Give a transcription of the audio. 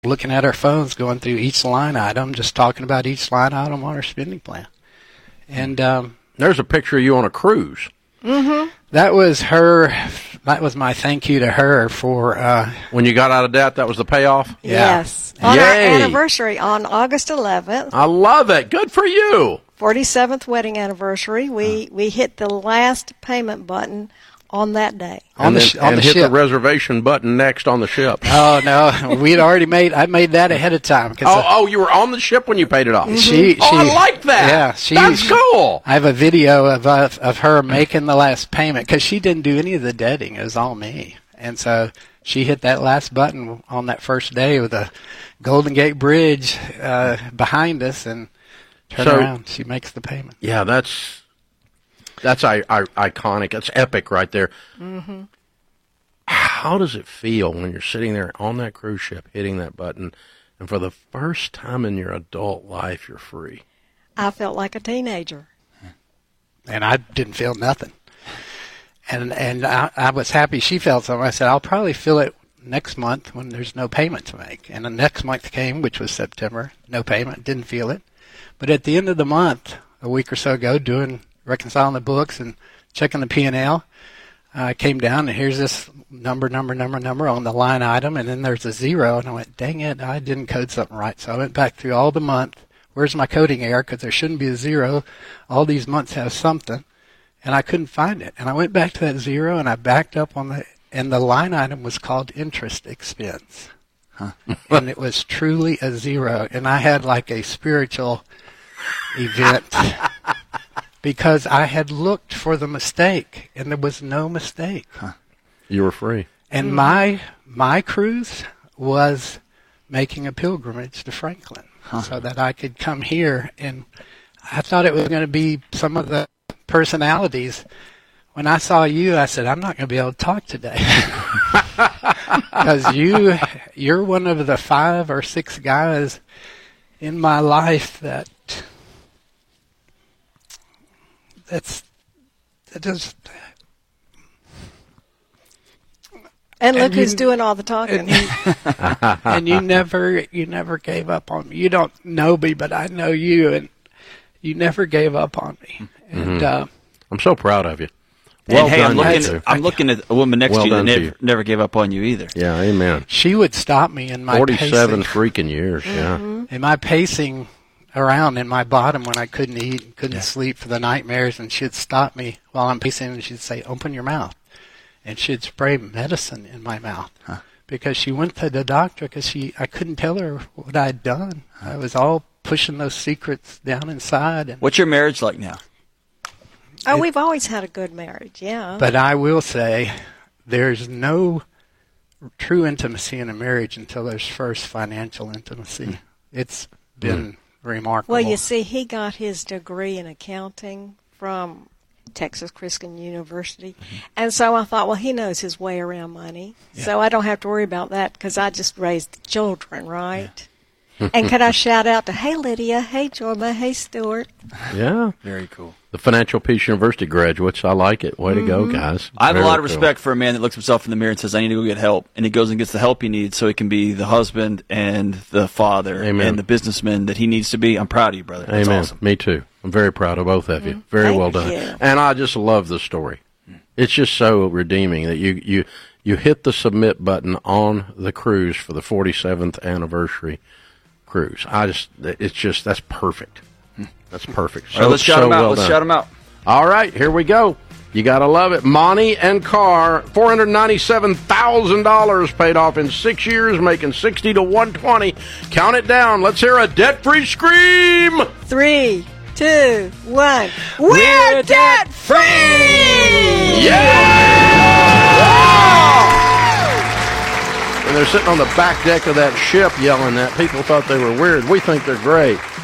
looking at our phones, going through each line item, just talking about each line item on our spending plan. And there's a picture of you on a cruise. Mm-hmm. That was her. That was my thank you to her for when you got out of debt. That was the payoff. Yeah. Yes, on Yay. our anniversary on August 11th. I love it. Good for you. 47th wedding anniversary. We hit the last payment button on that day. And the hit ship. the reservation button next on the ship. Oh no, we'd already made. I made that ahead of time. You were on the ship when you paid it off. I like that. Yeah, that's cool. I have a video of her making the last payment because she didn't do any of the debting. It was all me, and so she hit that last button on that first day with the Golden Gate Bridge behind us, and turn around. She makes the payment. Yeah, that's iconic. That's epic right there. Mm-hmm. How does it feel when you're sitting there on that cruise ship hitting that button, and for the first time in your adult life, you're free? I felt like a teenager. And I didn't feel nothing. And I was happy she felt something. I said, I'll probably feel it next month when there's no payment to make. And the next month came, which was September, no payment, didn't feel it. But at the end of the month, a week or so ago, reconciling the books and checking the P&L, I came down and here's this number on the line item, and then there's a zero, and I went, dang it, I didn't code something right. So I went back through all the month. Where's my coding error? Because there shouldn't be a zero. All these months have something, and I couldn't find it. And I went back to that zero, and I backed up and the line item was called interest expense. Huh. And it was truly a zero, and I had like a spiritual event. Because I had looked for the mistake, and there was no mistake. Huh. You were free. And my cruise was making a pilgrimage to Franklin so that I could come here. And I thought it was going to be some of the personalities. When I saw you, I said, I'm not going to be able to talk today. Because you're one of the 5 or 6 guys in my life that just. And look who's doing all the talking. And you never gave up on me. You don't know me, but I know you, and you never gave up on me. And I'm so proud of you. Well Well done, done, I'm looking at a woman next Well to you done to you. that never gave up on you either. Yeah, amen. she would stop me in my 47 pacing, freaking years, yeah. in my pacing around in my bottom when I couldn't eat, couldn't sleep for the nightmares, and she'd stop me while I'm pacing, and she'd say, "Open your mouth," and she'd spray medicine in my mouth because she went to the doctor because I couldn't tell her what I'd done. I was all pushing those secrets down inside. And, What's your marriage like now? Oh, we've always had a good marriage, yeah. but I will say, there's no true intimacy in a marriage until there's first financial intimacy. It's been remarkable. Well, you see, he got his degree in accounting from Texas Christian University. And so I thought, well, he knows his way around money. Yeah. So I don't have to worry about that because I just raised children, right? And could I shout out to, hey, Lydia, hey, Jorma, hey, Stuart. Yeah. Very cool. The Financial Peace University graduates, I like it. Way to go, guys. I have a Very lot of cool. respect for a man that looks himself in the mirror and says, I need to go get help. And he goes and gets the help he needs so he can be the husband and the father Amen. and the businessman that he needs to be. I'm proud of you, brother. That's Amen. awesome. Me too. I'm very proud of both of you. Very Thank well done. you. And I just love the story. It's just so redeeming that you hit the submit button on the cruise for the 47th anniversary cruise. That's perfect. That's perfect. All right, let's shout him out. Let's shout him out. All right, here we go. You got to love it. Monty and Carr, $497,000 paid off in 6 years, making 60 to 120. Count it down. Let's hear a debt-free scream. 3, 2, 1. We're debt free! And they're sitting on the back deck of that ship yelling that. People thought they were weird. We think they're great.